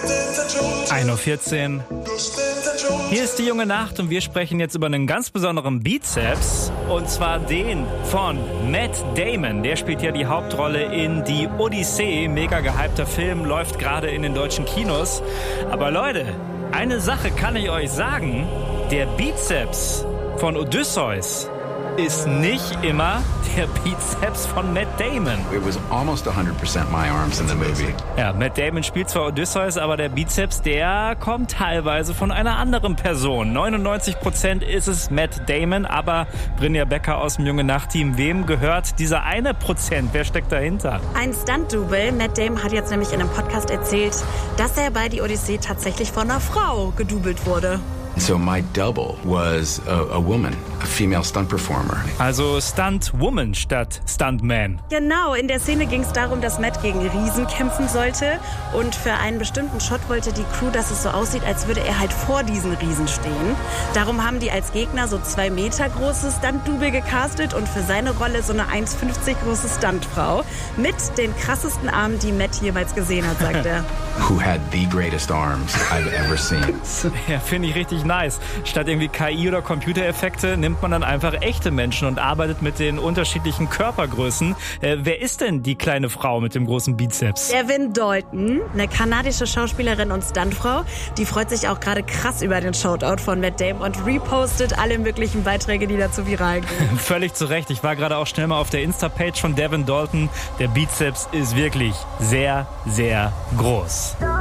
1:14 Uhr. Hier ist die junge Nacht und wir sprechen jetzt über einen ganz besonderen Bizeps. Und zwar den von Matt Damon. Der spielt ja die Hauptrolle in Die Odyssee. Mega gehypter Film, läuft gerade in den deutschen Kinos. Aber Leute, eine Sache kann ich euch sagen. Der Bizeps von Odysseus ist nicht immer der Bizeps von Matt Damon. It was almost 100% my arms in the movie. Ja, Matt Damon spielt zwar Odysseus, aber der Bizeps, der kommt teilweise von einer anderen Person. 99% ist es Matt Damon, aber Brynja Becker aus dem Junge Nacht-Team, wem gehört dieser 1%? Wer steckt dahinter? Ein Stunt-Double. Matt Damon hat jetzt nämlich in einem Podcast erzählt, dass er bei Die Odyssee tatsächlich von einer Frau gedoubelt wurde. So my double was a woman, a female stunt performer. Also Stunt-Woman statt Stuntman. Genau, in der Szene ging es darum, dass Matt gegen Riesen kämpfen sollte. Und für einen bestimmten Shot wollte die Crew, dass es so aussieht, als würde er halt vor diesen Riesen stehen. Darum haben die als Gegner so 2 Meter große Stunt-Double gecastet und für seine Rolle so eine 1,50 große Stuntfrau. Mit den krassesten Armen, die Matt jemals gesehen hat, sagt er. Who had the greatest arms I've ever seen. Ja, finde ich richtig nice. Statt irgendwie KI oder Computereffekte nimmt man dann einfach echte Menschen und arbeitet mit den unterschiedlichen Körpergrößen. Wer ist denn die kleine Frau mit dem großen Bizeps? Devin Dalton, eine kanadische Schauspielerin und Stuntfrau. Die freut sich auch gerade krass über den Shoutout von Matt Damon und repostet alle möglichen Beiträge, die dazu viral gehen. Völlig zu Recht. Ich war gerade auch schnell mal auf der Insta-Page von Devin Dalton. Der Bizeps ist wirklich sehr, sehr groß.